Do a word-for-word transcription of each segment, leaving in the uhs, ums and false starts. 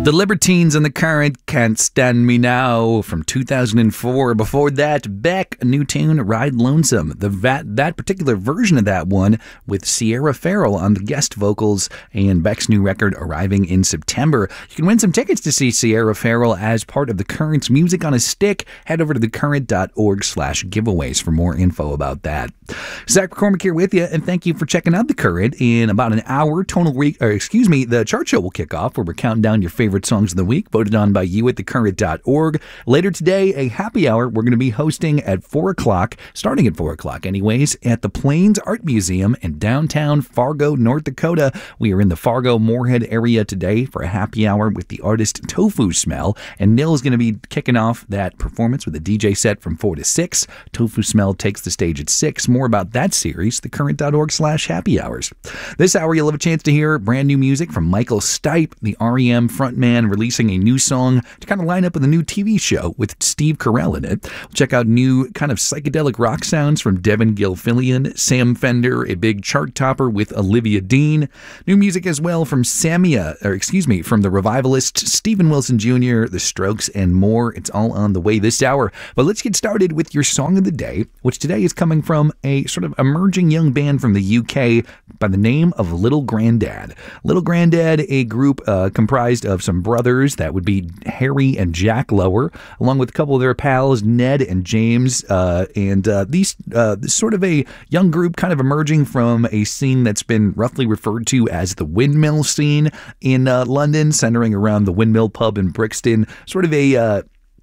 The Libertines and the Current, Can't Stand Me Now from two thousand four. Before that, Beck, a new tune, Ride Lonesome. The that, that particular version of that one with Sierra Farrell on the guest vocals and Beck's new record arriving in September. You can win some tickets to see Sierra Farrell as part of the Current's Music on a Stick. Head over to thecurrent.org slash giveaways for more info about that. Zach McCormick here with you, and thank you for checking out The Current. In about an hour, tonal week, or excuse me, the chart show will kick off where we're counting down your favorite songs of the week, voted on by you at the current dot org. Later today, a happy hour we're going to be hosting at four o'clock, starting at four o'clock anyways, at the Plains Art Museum in downtown Fargo, North Dakota. We are in the Fargo-Moorhead area today for a happy hour with the artist Tofu Smell, and Nil is going to be kicking off that performance with a D J set from four to six. Tofu Smell takes the stage at six. More about that series, thecurrent.org slash happy hours. This hour, you'll have a chance to hear brand new music from Michael Stipe, the R E M frontman, releasing a new song to kind of line up with a new T V show with Steve Carell in it. We'll check out new kind of psychedelic rock sounds from Devin Gilfillian, Sam Fender, a big chart topper with Olivia Dean. New music as well from Samia, or excuse me, from the Revivalists, Stephen Wilson Junior, The Strokes, and more. It's all on the way this hour. But let's get started with your song of the day, which today is coming from a sort of emerging young band from the U K by the name of Little Grandad. Little Grandad, a group uh, comprised of some brothers, that would be Harry and Jack Lower, along with a couple of their pals, Ned and James, uh, and uh, these uh, this sort of a young group kind of emerging from a scene that's been roughly referred to as the Windmill scene in uh, London, centering around the Windmill Pub in Brixton, sort of a uh,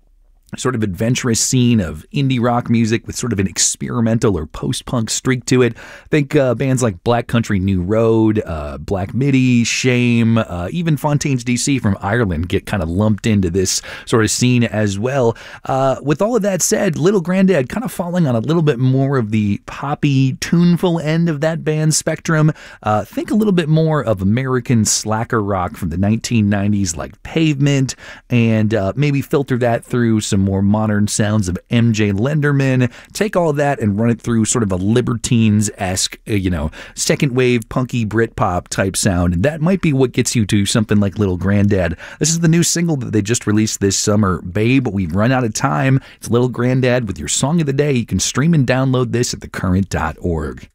sort of adventurous scene of indie rock music with sort of an experimental or post-punk streak to it. Think uh, bands like Black Country New Road, uh, Black Midi, Shame, uh, even Fontaines D C from Ireland get kind of lumped into this sort of scene as well. Uh, with all of that said, Little Grandad kind of falling on a little bit more of the poppy, tuneful end of that band's spectrum. Uh, think a little bit more of American slacker rock from the nineteen nineties like Pavement, and uh, maybe filter that through some more modern sounds of M J Lenderman. Take all of that and run it through sort of a Libertines-esque, you know, second wave punky Britpop type sound, and that might be what gets you to something like Little Grandad. This is the new single that they just released this summer, Babe, we've run out of time. It's Little Grandad with your song of the day. You can stream and download this at the current dot org.